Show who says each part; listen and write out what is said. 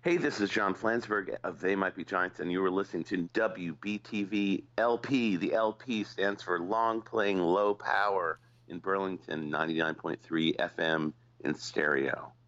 Speaker 1: Hey, this is John Flansburgh of They Might Be Giants, and you were listening to WBTV LP. The LP stands for Long Playing Low Power in Burlington, 99.3 FM in stereo.